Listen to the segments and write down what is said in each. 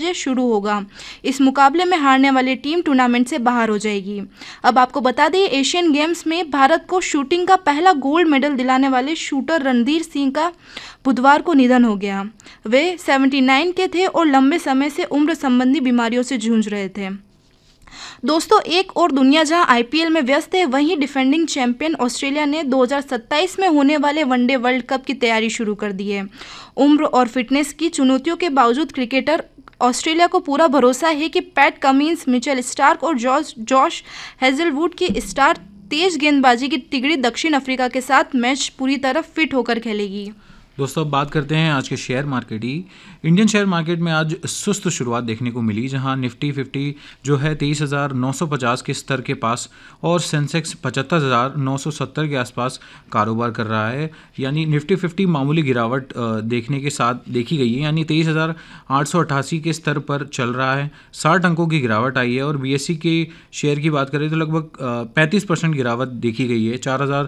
से शुरू होगा। इस मुकाबले में हारने वाली टीम टूर्नामेंट से बाहर हो जाएगी। अब आपको बता दें, एशियन गेम्स में भारत को शूटिंग का पहला गोल्ड मेडल दिलाने वाले शूटर रणधीर सिंह का बुधवार को निधन हो गया। वे 79 के थे और लंबे समय से उम्र संबंधी बीमारियों से जूझ रहे थे। दोस्तों, एक और दुनिया जहां आईपीएल में व्यस्त है, वहीं डिफेंडिंग चैंपियन ऑस्ट्रेलिया ने 2027 में होने वाले वनडे वर्ल्ड कप की तैयारी शुरू कर दी है। उम्र और फिटनेस की चुनौतियों के बावजूद क्रिकेटर ऑस्ट्रेलिया को पूरा भरोसा है कि पैट कमिंस, मिचेल स्टार्क और जॉश हेजलवुड की स्टार तेज गेंदबाजी की तिगड़ी दक्षिण अफ्रीका के साथ मैच पूरी तरह फिट होकर खेलेगी। दोस्तों, अब बात करते हैं आज के शेयर मार्केट की। इंडियन शेयर मार्केट में आज सुस्त शुरुआत देखने को मिली, जहां निफ्टी 50 जो है 23,950 के स्तर के पास और सेंसेक्स 75,970 के आसपास कारोबार कर रहा है। यानी निफ्टी 50 मामूली गिरावट देखने के साथ देखी गई है, यानी 23,888 के स्तर पर चल रहा है। 60 अंकों की गिरावट आई है। और बीएसई के शेयर की बात करें तो लगभग 35% गिरावट देखी गई है,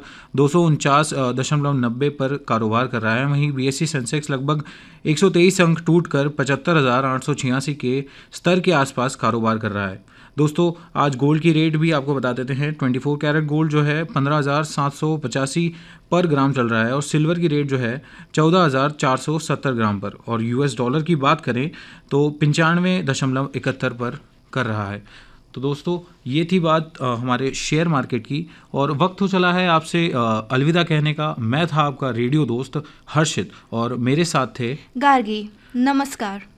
4,249.90 पर कारोबार कर रहा है। वहीं बीएसई सेंसेक्स लगभग 123 अंक टूटकर 75,886 के स्तर के आसपास कारोबार कर रहा है। दोस्तों, आज गोल्ड की रेट भी आपको बता देते हैं। 24 कैरेट गोल्ड जो है 15,785 पर ग्राम चल रहा है और सिल्वर की रेट जो है 14,470 ग्राम पर। और यूएस डॉलर की बात करें तो 95.71 पर कर रहा है। तो दोस्तों, ये थी बात हमारे शेयर मार्केट की और वक्त हो चला है आपसे अलविदा कहने का। मैं था आपका रेडियो दोस्त हर्षित और मेरे साथ थे गार्गी। नमस्कार।